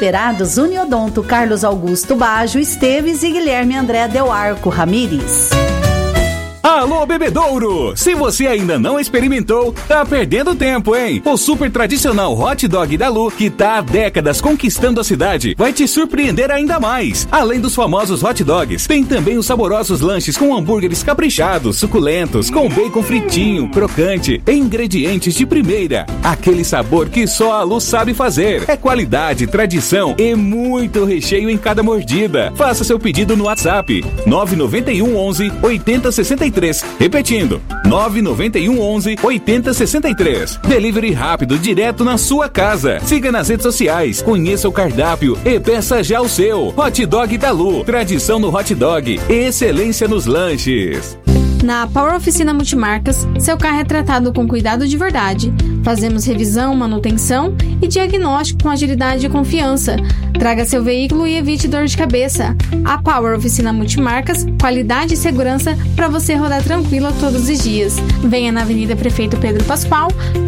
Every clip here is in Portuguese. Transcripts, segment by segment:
Operados Uniodonto Carlos Augusto Bajo Esteves e Guilherme André Del Arco Ramires. Alô, Bebedouro! Se você ainda não experimentou, tá perdendo tempo, hein? O super tradicional hot dog da Lu, que tá há décadas conquistando a cidade, vai te surpreender ainda mais. Além dos famosos hot dogs, tem também os saborosos lanches com hambúrgueres caprichados, suculentos, com bacon fritinho, crocante, e ingredientes de primeira. Aquele sabor que só a Lu sabe fazer. É qualidade, tradição e muito recheio em cada mordida. Faça seu pedido no WhatsApp 991 11 8063. Repetindo, 991 11 8063. Delivery rápido, direto na sua casa. Siga nas redes sociais, conheça o cardápio e peça já o seu. Hot Dog da Lu, tradição no hot dog, excelência nos lanches. Na Power Oficina Multimarcas, seu carro é tratado com cuidado de verdade. Fazemos revisão, manutenção e diagnóstico com agilidade e confiança. Traga seu veículo e evite dor de cabeça. A Power Oficina Multimarcas, qualidade e segurança para você rodar tranquilo todos os dias. Venha na Avenida Prefeito Pedro Pascoal,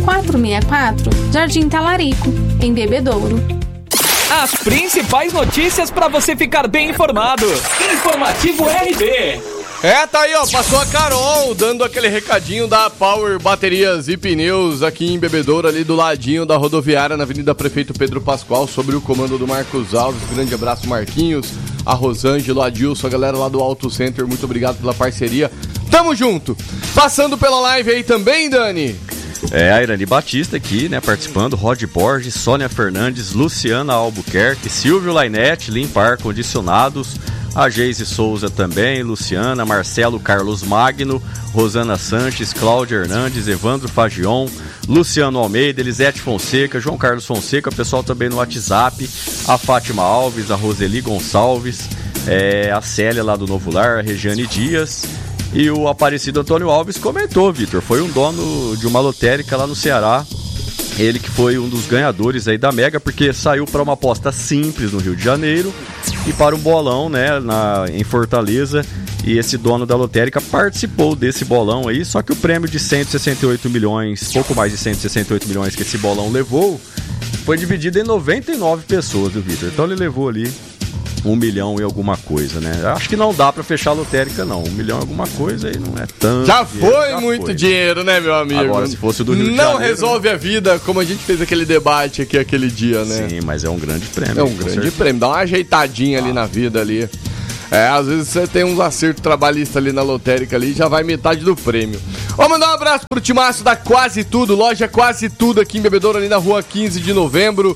464, Jardim Talarico, em Bebedouro. As principais notícias para você ficar bem informado. Informativo RB. Tá aí, ó, passou a Carol dando aquele recadinho da Power Baterias e Pneus aqui em Bebedouro, ali do ladinho da rodoviária, na Avenida Prefeito Pedro Pascoal, sobre o comando do Marcos Alves. Grande abraço, Marquinhos, a Rosângelo, a Dilson, a galera lá do Auto Center, muito obrigado pela parceria. Tamo junto! Passando pela live aí também, Dani? A Irani Batista aqui, né, participando, Rod Borges, Sônia Fernandes, Luciana Albuquerque, Silvio Lainete, Limpar Condicionados, a Geise Souza também, Luciana, Marcelo Carlos Magno, Rosana Sanches, Cláudia Hernandes, Evandro Fagion, Luciano Almeida, Elisete Fonseca, João Carlos Fonseca, o pessoal também no WhatsApp, a Fátima Alves, a Roseli Gonçalves, a Célia lá do Novo Lar, a Regiane Dias. E o Aparecido Antônio Alves comentou, Vitor, foi um dono de uma lotérica lá no Ceará, ele que foi um dos ganhadores aí da Mega, porque saiu para uma aposta simples no Rio de Janeiro e para um bolão, né, em Fortaleza, e esse dono da lotérica participou desse bolão aí, só que o prêmio de 168 milhões, pouco mais de 168 milhões que esse bolão levou, foi dividido em 99 pessoas, viu, Vitor? Então ele levou ali 1 milhão e alguma coisa, né? Acho que não dá pra fechar a lotérica, não. 1 milhão e alguma coisa aí não é tanto. Já foi muito dinheiro, né, meu amigo? Agora, se fosse o do Rio de Janeiro... Não resolve a vida, como a gente fez aquele debate aqui aquele dia, né? Sim, mas é um grande prêmio. É um grande prêmio. Dá uma ajeitadinha ali na vida ali. Às vezes você tem uns acertos trabalhistas ali na lotérica ali e já vai metade do prêmio. Vou mandar um abraço pro timaço da Quase Tudo, loja Quase Tudo aqui em Bebedouro, ali na rua 15 de novembro,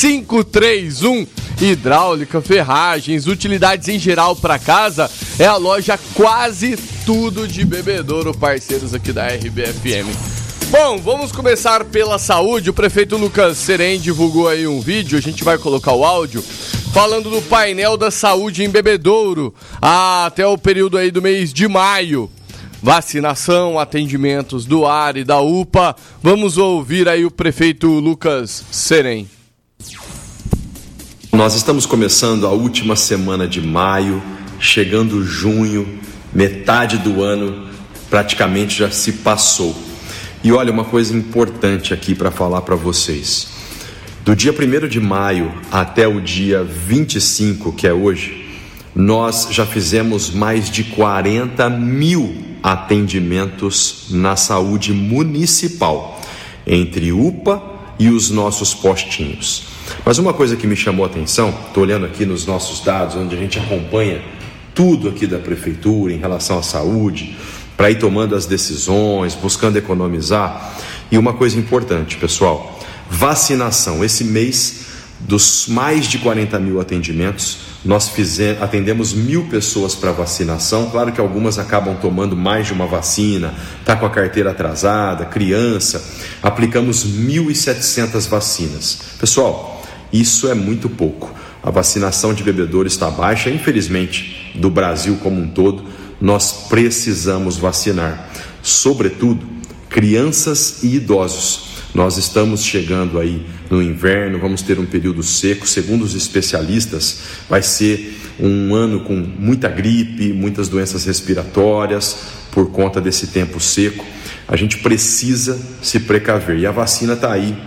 531. Hidráulica, ferragens, utilidades em geral para casa, é a loja Quase Tudo de Bebedouro, parceiros aqui da RBFM. Bom, vamos começar pela saúde. O prefeito Lucas Serem divulgou aí um vídeo, a gente vai colocar o áudio, falando do painel da saúde em Bebedouro, até o período aí do mês de maio. Vacinação, atendimentos do AR e da UPA. Vamos ouvir aí o prefeito Lucas Serem. Nós estamos começando a última semana de maio, chegando junho, metade do ano praticamente já se passou. E olha, uma coisa importante aqui para falar para vocês. Do dia 1º de maio até o dia 25, que é hoje, nós já fizemos mais de 40 mil atendimentos na saúde municipal, entre UPA e os nossos postinhos. Mas uma coisa que me chamou a atenção, estou olhando aqui nos nossos dados, onde a gente acompanha tudo aqui da prefeitura em relação à saúde, para ir tomando as decisões, buscando economizar. E uma coisa importante, pessoal, vacinação. Esse mês, dos mais de 40 mil atendimentos, nós atendemos 1.000 pessoas para vacinação. Claro que algumas acabam tomando mais de uma vacina, está com a carteira atrasada, criança. Aplicamos 1.700 vacinas. Pessoal, isso é muito pouco. A vacinação de Bebedouro está baixa, infelizmente, do Brasil como um todo. Nós precisamos vacinar, sobretudo, crianças e idosos. Nós estamos chegando aí no inverno, vamos ter um período seco. Segundo os especialistas, vai ser um ano com muita gripe, muitas doenças respiratórias por conta desse tempo seco. A gente precisa se precaver e a vacina está aí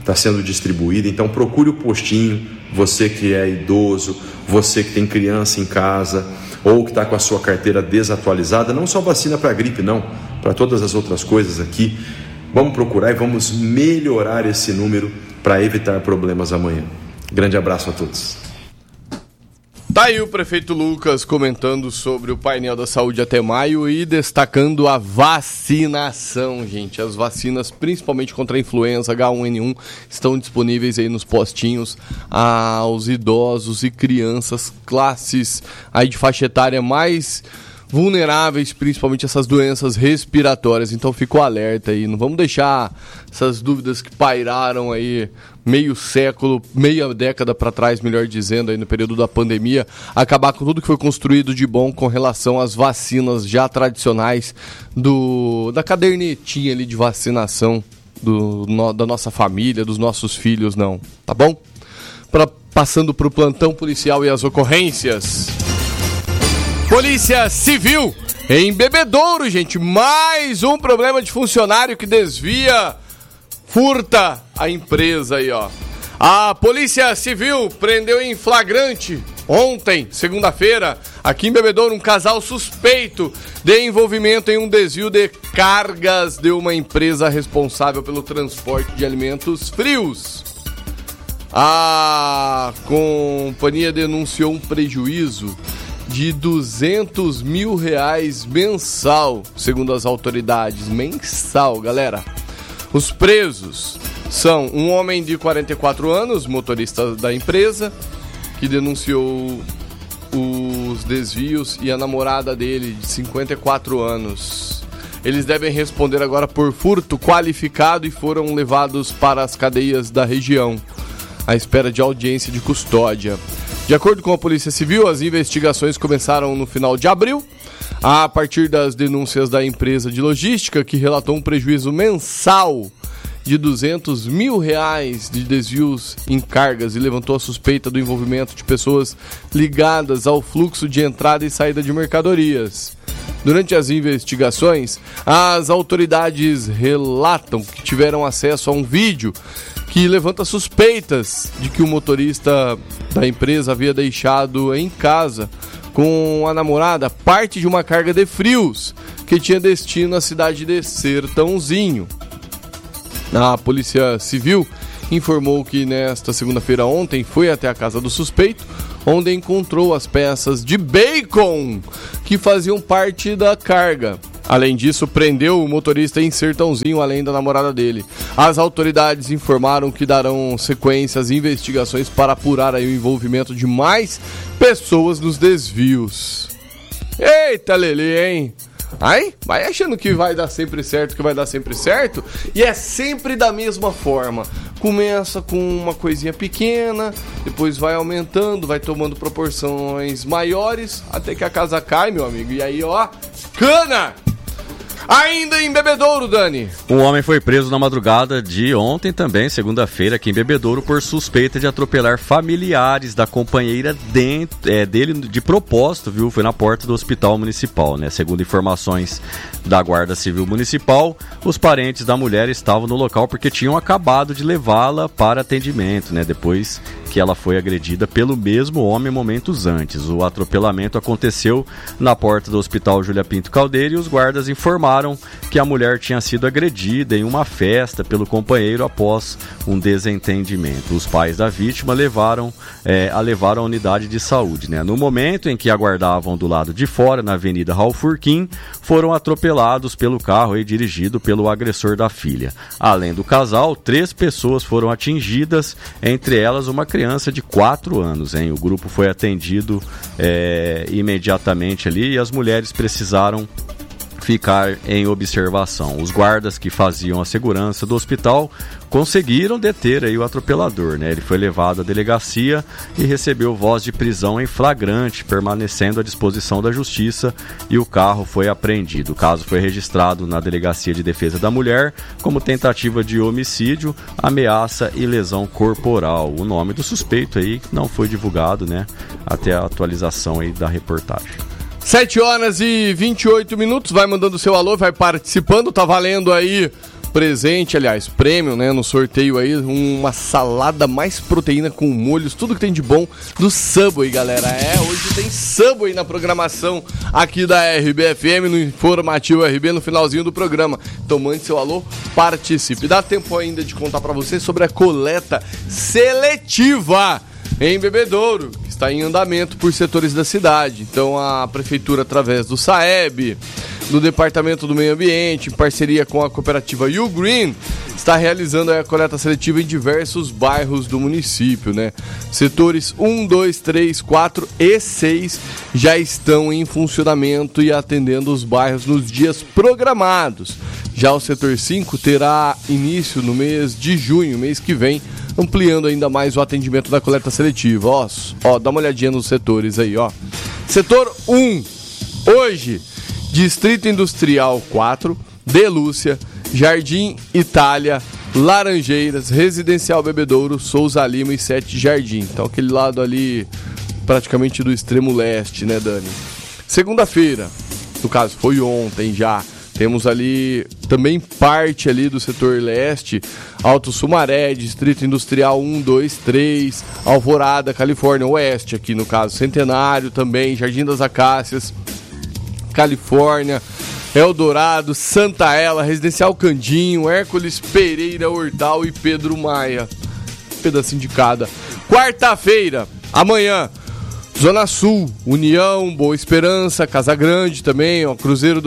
está sendo distribuída. Então procure o postinho, você que é idoso, você que tem criança em casa ou que está com a sua carteira desatualizada, não só vacina para gripe não, para todas as outras coisas aqui. Vamos procurar e vamos melhorar esse número para evitar problemas amanhã. Grande abraço a todos. Tá aí o prefeito Lucas comentando sobre o painel da saúde até maio e destacando a vacinação, gente. As vacinas, principalmente contra a influenza H1N1, estão disponíveis aí nos postinhos aos idosos e crianças, classes aí de faixa etária mais vulneráveis, principalmente essas doenças respiratórias. Então fica o alerta aí, não vamos deixar essas dúvidas que pairaram aí meio século, meia década para trás, melhor dizendo, aí no período da pandemia, acabar com tudo que foi construído de bom com relação às vacinas já tradicionais da cadernetinha ali de vacinação da nossa família, dos nossos filhos, não, tá bom? Passando para o plantão policial e as ocorrências. Polícia Civil em Bebedouro, gente, mais um problema de funcionário que furta a empresa aí, ó. A Polícia Civil prendeu em flagrante ontem, segunda-feira, aqui em Bebedouro, um casal suspeito de envolvimento em um desvio de cargas de uma empresa responsável pelo transporte de alimentos frios. A companhia denunciou um prejuízo de R$200 mil mensal, segundo as autoridades. Mensal, galera. Os presos são um homem de 44 anos, motorista da empresa, que denunciou os desvios, e a namorada dele, de 54 anos. Eles devem responder agora por furto qualificado e foram levados para as cadeias da região, à espera de audiência de custódia. De acordo com a Polícia Civil, as investigações começaram no final de abril, a partir das denúncias da empresa de logística, que relatou um prejuízo mensal de R$200 mil de desvios em cargas e levantou a suspeita do envolvimento de pessoas ligadas ao fluxo de entrada e saída de mercadorias. Durante as investigações, as autoridades relatam que tiveram acesso a um vídeo que levanta suspeitas de que o motorista da empresa havia deixado em casa com a namorada parte de uma carga de frios que tinha destino à cidade de Sertãozinho. A Polícia Civil informou que nesta segunda-feira ontem foi até a casa do suspeito, onde encontrou as peças de bacon que faziam parte da carga. Além disso, prendeu o motorista em Sertãozinho, além da namorada dele. As autoridades informaram que darão sequência às investigações para apurar aí o envolvimento de mais pessoas nos desvios. Eita, Lelê, hein? Ai, vai achando que vai dar sempre certo, e é sempre da mesma forma. Começa com uma coisinha pequena, depois vai aumentando, vai tomando proporções maiores, até que a casa cai, meu amigo, e aí, ó, cana! Ainda em Bebedouro, Dani. Um homem foi preso na madrugada de ontem também, segunda-feira, aqui em Bebedouro, por suspeita de atropelar familiares da companheira dele de propósito, viu? Foi na porta do hospital municipal, né? Segundo informações da Guarda Civil Municipal, os parentes da mulher estavam no local porque tinham acabado de levá-la para atendimento, né? Depois que ela foi agredida pelo mesmo homem momentos antes. O atropelamento aconteceu na porta do Hospital Júlia Pinto Caldeira e os guardas informaram que a mulher tinha sido agredida em uma festa pelo companheiro após um desentendimento. Os pais da vítima levaram à unidade de saúde, né? No momento em que aguardavam do lado de fora, na Avenida Raul Furquim, foram atropelados pelo carro dirigido pelo agressor da filha. Além do casal, 3 pessoas foram atingidas, entre elas uma criança de 4 anos. Hein? O grupo foi atendido imediatamente ali e as mulheres precisaram ficar em observação. Os guardas que faziam a segurança do hospital conseguiram deter aí o atropelador, né? Ele foi levado à delegacia e recebeu voz de prisão em flagrante, permanecendo à disposição da justiça, e o carro foi apreendido. O caso foi registrado na Delegacia de Defesa da Mulher como tentativa de homicídio, ameaça e lesão corporal. O nome do suspeito aí não foi divulgado, né? Até a atualização aí da reportagem. 7 horas e 28 minutos, vai mandando seu alô, vai participando, tá valendo aí prêmio, né, no sorteio aí, uma salada mais proteína com molhos, tudo que tem de bom do Subway, galera. Hoje tem Subway na programação aqui da RBFM, no Informativo RB, no finalzinho do programa. Então mande seu alô, participe. Dá tempo ainda de contar pra vocês sobre a coleta seletiva em Bebedouro, que está em andamento por setores da cidade. Então a prefeitura, através do SAEB, do Departamento do Meio Ambiente, em parceria com a cooperativa You Green, está realizando a coleta seletiva em diversos bairros do município, né? Setores 1, 2, 3, 4 e 6 já estão em funcionamento e atendendo os bairros nos dias programados. Já o setor 5 terá início no mês de junho, mês que vem, ampliando ainda mais o atendimento da coleta seletiva. Ó, dá uma olhadinha nos setores aí, ó. Setor 1, hoje, Distrito Industrial 4, Delúcia, Jardim Itália, Laranjeiras, Residencial Bebedouro, Souza Lima e Sete Jardim. Então aquele lado ali praticamente do extremo leste, né, Dani? Segunda-feira, no caso foi ontem já, temos ali também parte ali do setor leste, Alto Sumaré, Distrito Industrial 1, 2, 3, Alvorada, Califórnia Oeste, aqui no caso Centenário também, Jardim das Acácias, Califórnia, Eldorado, Santa Ela, Residencial Candinho, Hércules Pereira, Hortal e Pedro Maia. Pedacinho de cada. Quarta-feira, amanhã, Zona Sul, União, Boa Esperança, Casa Grande também, ó,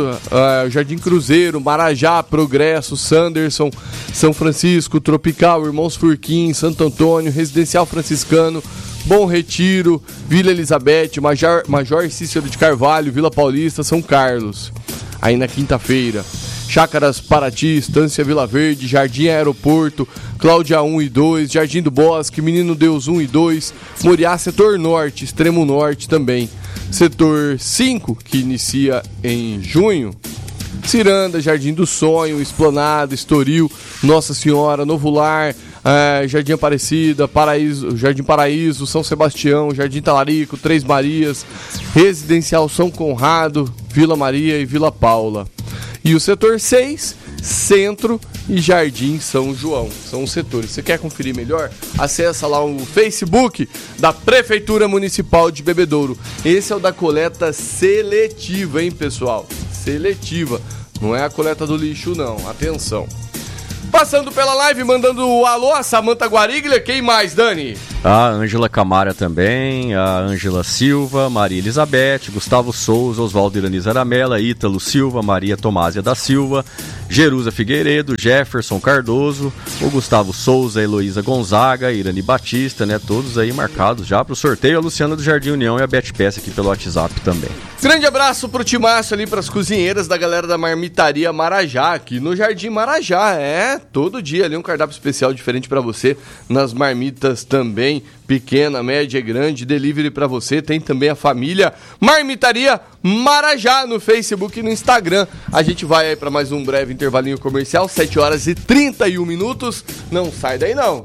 Jardim Cruzeiro, Marajá, Progresso, Sanderson, São Francisco, Tropical, Irmãos Furquim, Santo Antônio, Residencial Franciscano, Bom Retiro, Vila Elizabeth, Major Cícero de Carvalho, Vila Paulista, São Carlos. Aí na quinta-feira, Chácaras Paraty, Estância Vila Verde, Jardim Aeroporto, Cláudia 1 e 2, Jardim do Bosque, Menino Deus 1 e 2, Moriá, Setor Norte, Extremo Norte também. Setor 5, que inicia em junho, Ciranda, Jardim do Sonho, Esplanada, Estoril, Nossa Senhora, Novo Lar, Jardim Aparecida, Jardim Paraíso, São Sebastião, Jardim Talarico, Três Marias, Residencial São Conrado, Vila Maria e Vila Paula. E o setor 6, Centro e Jardim São João. São os setores. Você quer conferir melhor? Acessa lá o Facebook da Prefeitura Municipal de Bebedouro. Esse é o da coleta seletiva, hein, pessoal? Seletiva. Não é a coleta do lixo, não. Atenção. Passando pela live, mandando o alô, a Samanta Guariglia. Quem mais, Dani? A Ângela Camara também, a Ângela Silva, Maria Elizabeth, Gustavo Souza, Oswaldo Iraniz Aramela, Ítalo Silva, Maria Tomásia da Silva, Jerusa Figueiredo, Jefferson Cardoso, o Gustavo Souza, Heloísa Gonzaga, Irani Batista, né? Todos aí marcados já pro sorteio. A Luciana do Jardim União e a Beth Peça aqui pelo WhatsApp também. Grande abraço pro Timácio ali, pras cozinheiras da galera da Marmitaria Marajá, aqui no Jardim Marajá. Todo dia ali um cardápio especial diferente pra você, nas marmitas também, pequena, média e grande, delivery pra você. Tem também a família Marmitaria Marajá no Facebook e no Instagram. A gente vai aí pra mais um breve intervalinho comercial, 7 horas e 31 minutos. Não sai daí não.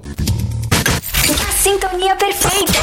A sintonia perfeita.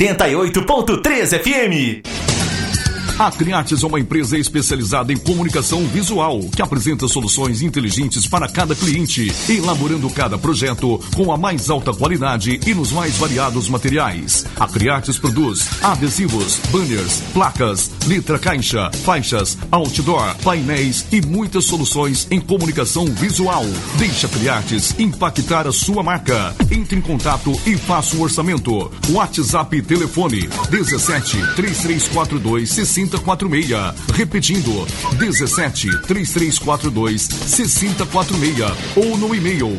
88.3 FM. A Criates é uma empresa especializada em comunicação visual, que apresenta soluções inteligentes para cada cliente, elaborando cada projeto com a mais alta qualidade e nos mais variados materiais. A Criates produz adesivos, banners, placas, letra caixa, faixas, outdoor, painéis e muitas soluções em comunicação visual. Deixa a Criates impactar a sua marca. Entre em contato e faça o orçamento. WhatsApp e telefone 17 3342 6046. Repetindo, 17 3342 6046 ou no e-mail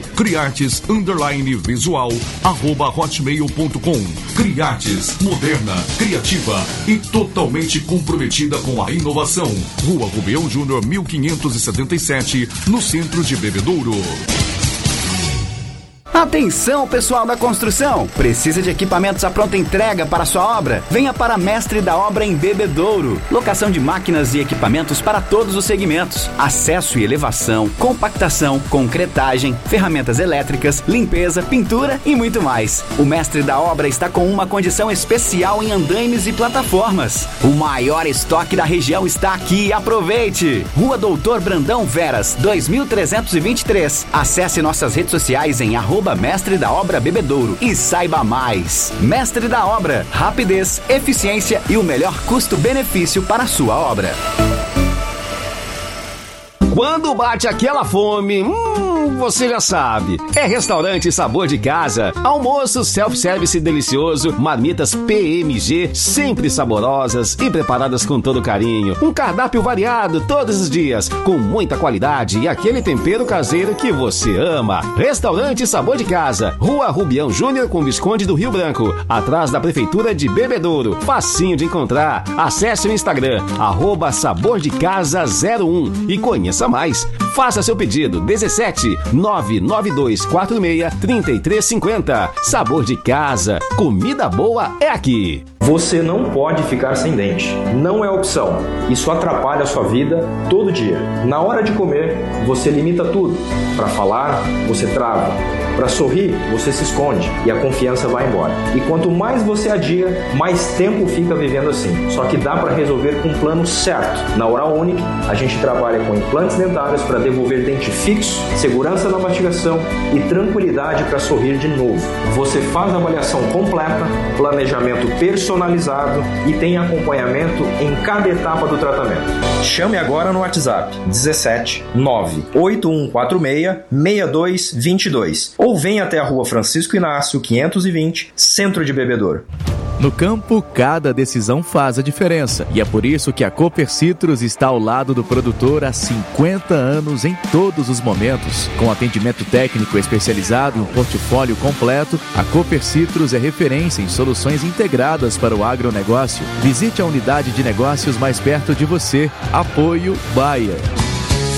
criartes_visual@hotmail.com. Criartes, moderna, criativa e totalmente comprometida com a inovação. Rua Rubião Júnior 1577, no centro de Bebedouro. Atenção, pessoal da construção! Precisa de equipamentos à pronta entrega para sua obra? Venha para Mestre da Obra em Bebedouro. Locação de máquinas e equipamentos para todos os segmentos. Acesso e elevação, compactação, concretagem, ferramentas elétricas, limpeza, pintura e muito mais. O Mestre da Obra está com uma condição especial em andaimes e plataformas. O maior estoque da região está aqui. Aproveite! Rua Doutor Brandão Veras, 2323. Acesse nossas redes sociais em @Mestre da Obra Bebedouro e saiba mais. Mestre da Obra, rapidez, eficiência e o melhor custo-benefício para a sua obra. Quando bate aquela fome, você já sabe. É Restaurante Sabor de Casa. Almoço self-service delicioso, marmitas PMG, sempre saborosas e preparadas com todo carinho. Um cardápio variado todos os dias, com muita qualidade e aquele tempero caseiro que você ama. Restaurante Sabor de Casa, Rua Rubião Júnior com Visconde do Rio Branco, atrás da Prefeitura de Bebedouro. Facinho de encontrar. Acesse o Instagram, @sabordecasa01 e conheça mais. Faça seu pedido 17 99246 3350. Sabor de Casa. Comida boa é aqui. Você não pode ficar sem dente. Não é opção. Isso atrapalha a sua vida todo dia. Na hora de comer, você limita tudo. Para falar, você trava. Para sorrir, você se esconde e a confiança vai embora. E quanto mais você adia, mais tempo fica vivendo assim. Só que dá para resolver com um plano certo. Na Oral Unique, a gente trabalha com implantes dentários para devolver dente fixo, segurança na mastigação e tranquilidade para sorrir de novo. Você faz a avaliação completa, planejamento personalizado e tem acompanhamento em cada etapa do tratamento. Chame agora no WhatsApp 17 98146 6222 ou venha até a Rua Francisco Inácio 520, Centro de Bebedouro. No campo, cada decisão faz a diferença. E é por isso que a Cooper Citrus está ao lado do produtor há 50 anos em todos os momentos. Com atendimento técnico especializado e um portfólio completo, a Cooper Citrus é referência em soluções integradas para o agronegócio. Visite a unidade de negócios mais perto de você. Apoio Bayer.